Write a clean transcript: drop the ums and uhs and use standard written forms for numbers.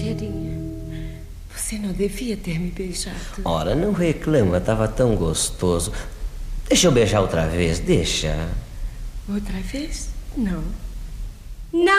exageradinha. Você não devia ter me beijado. Ora, não reclama, tava tão gostoso. Deixa eu beijar outra vez, deixa. Outra vez? Não. Não.